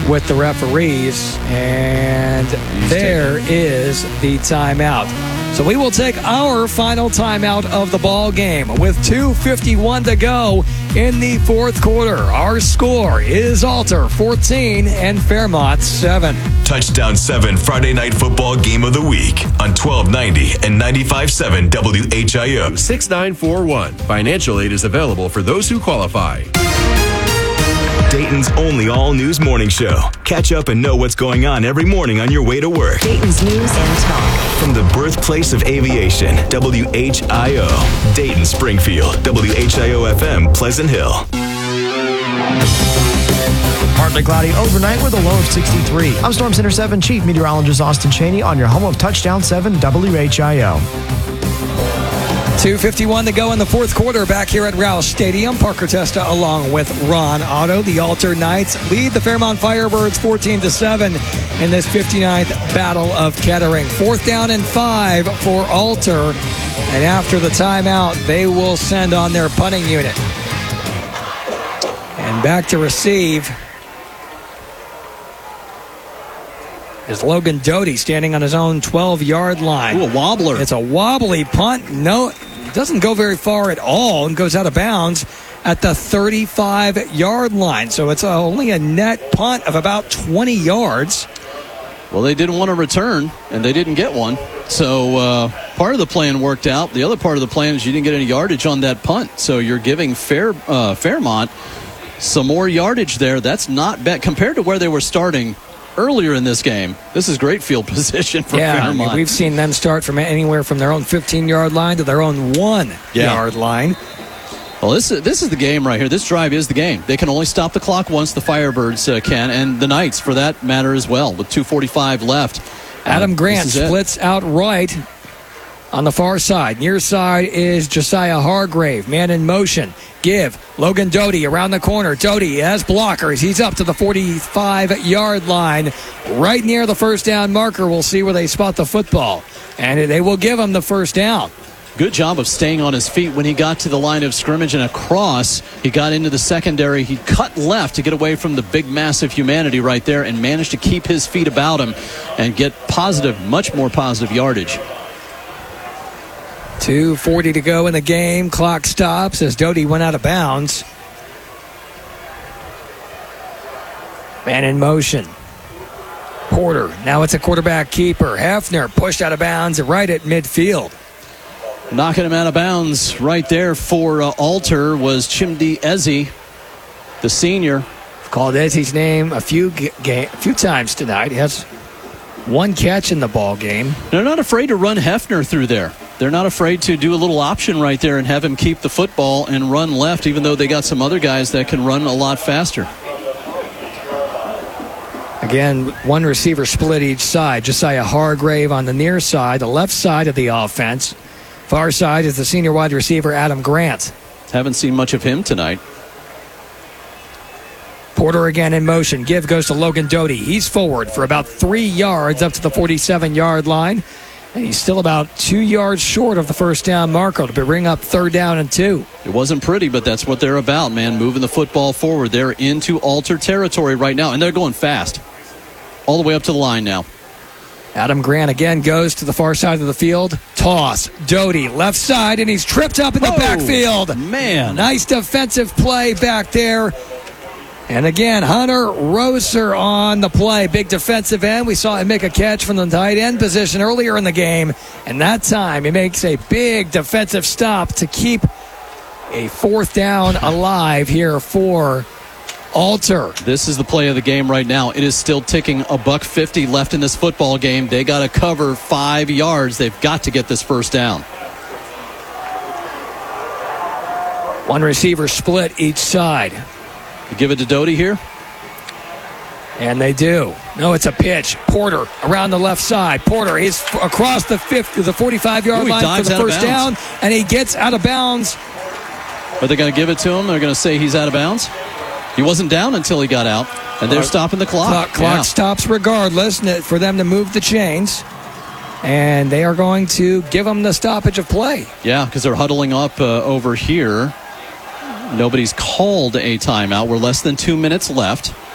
with the referees, and there is the timeout. So we will take our final timeout of the ball game with 2:51 to go in the fourth quarter. Our score is Alter 14 and Fairmont 7. Touchdown 7 Friday Night Football Game of the Week on 1290 and 95.7 WHIO. 6941. Financial aid is available for those who qualify. Dayton's only all-news morning show. Catch up and know what's going on every morning on your way to work. Dayton's News and Talk. From the birthplace of aviation, WHIO. Dayton, Springfield, WHIO-FM, Pleasant Hill. Partly cloudy overnight with a low of 63. I'm Storm Center 7 Chief Meteorologist Austin Cheney on your home of Touchdown 7 WHIO. 2:51 to go in the fourth quarter back here at Roush Stadium. Parker Testa along with Ron Otto. The Alter Knights lead the Fairmont Firebirds 14-7 in this 59th Battle of Kettering. 4th down and 5 for Alter. And after the timeout, they will send on their punting unit. And back to receive is Logan Doty standing on his own 12-yard line. Ooh, a wobbler. It's a wobbly punt. No, it doesn't go very far at all and goes out of bounds at the 35-yard line. So it's only a net punt of about 20 yards. Well, they didn't want to return, and they didn't get one. So part of the plan worked out. The other part of the plan is you didn't get any yardage on that punt. So you're giving Fairmont some more yardage there. That's not bad compared to where they were starting earlier in this game. This is great field position for Fairmont. I mean, we've seen them start from anywhere from their own 15-yard line to their own 1-yard line. Well, this is the game right here. This drive is the game. They can only stop the clock once, the Firebirds can, and the Knights, for that matter, as well, with 2:45 left. Adam Grant splits out right on the far side. Near side is Josiah Hargrave. Man in motion. Give Logan Doty around the corner. Doty has blockers. He's up to the 45-yard line. Right near the first down marker. We'll see where they spot the football. And they will give him the first down. Good job of staying on his feet when he got to the line of scrimmage and across. He got into the secondary. He cut left to get away from the big, massive humanity right there and managed to keep his feet about him and get positive, much more positive yardage. 2:40 to go in the game. Clock stops as Doty went out of bounds. Man in motion. Porter. Now it's a quarterback keeper. Hefner pushed out of bounds right at midfield. Knocking him out of bounds right there for Alter was Chimdi Ezi, the senior. Called Ezi's name a few times tonight. He has one catch in the ball game. They're not afraid to run Hefner through there. They're not afraid to do a little option right there and have him keep the football and run left, even though they got some other guys that can run a lot faster. Again, one receiver split each side. Josiah Hargrave on the near side, the left side of the offense. Far side is the senior wide receiver, Adam Grant. Haven't seen much of him tonight. Porter again in motion. Give goes to Logan Doty. He's forward for about 3 yards up to the 47-yard line. And he's still about 2 yards short of the first down marker to bring up 3rd down and 2. It wasn't pretty, but that's what they're about, man. Moving the football forward. They're into Alter territory right now, and they're going fast. All the way up to the line now. Adam Grant again goes to the far side of the field. Toss. Doty left side, and he's tripped up in the backfield. Man. Nice defensive play back there. And again, Hunter Roser on the play. Big defensive end. We saw him make a catch from the tight end position earlier in the game. And that time he makes a big defensive stop to keep a 4th down alive here for Alter. This is the play of the game right now. It is still ticking. $150 left in this football game. They got to cover 5 yards. They've got to get this first down. One receiver split each side. You give it to Doty here? And they do. No, it's a pitch. Porter around the left side. Porter is across the 45-yard line for the first down, and he gets out of bounds. Are they going to give it to him? They're going to say he's out of bounds? He wasn't down until he got out, and they're stopping the clock. Clock stops regardless for them to move the chains, and they are going to give them the stoppage of play. Yeah, because they're huddling up over here. Nobody's called a timeout. We're less than 2 minutes left.